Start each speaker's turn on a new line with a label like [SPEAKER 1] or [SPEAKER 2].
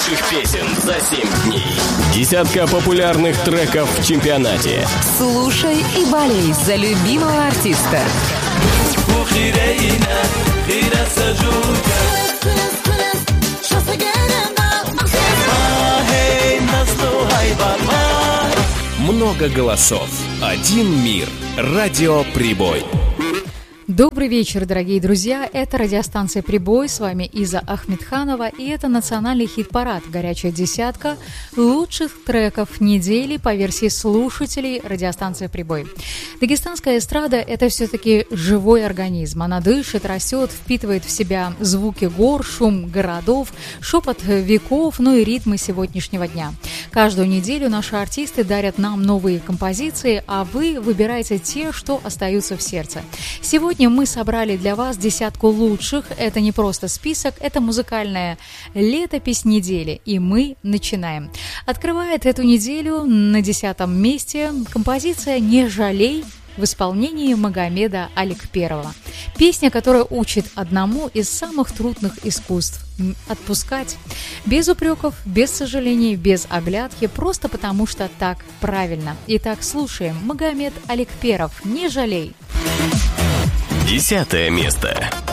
[SPEAKER 1] лучших песен за 7 дней. Десятка популярных треков в чемпионате.
[SPEAKER 2] Слушай и болей за любимого артиста.
[SPEAKER 1] Много голосов. Один мир. Радио Прибой.
[SPEAKER 3] Добрый вечер, дорогие друзья. Это радиостанция «Прибой». С вами Иза Ахмедханова. И это национальный хит-парад «Горячая десятка» лучших треков недели по версии слушателей радиостанции «Прибой». Дагестанская эстрада – это все-таки живой организм. Она дышит, растет, впитывает в себя звуки гор, шум городов, шепот веков, ну и ритмы сегодняшнего дня. Каждую неделю наши артисты дарят нам новые композиции, а вы выбираете те, что остаются в сердце. Сегодня мы собрали для вас десятку лучших. Это не просто список, это музыкальная летопись недели. И мы начинаем. Открывает эту неделю на 10-м месте композиция «Не жалей» в исполнении Магомеда Аликперова. Песня, которая учит одному из самых трудных искусств – отпускать. Без упреков, без сожалений, без оглядки, просто потому что так правильно. Итак, слушаем. Магомед Аликперов «Не жалей».
[SPEAKER 1] 10 место.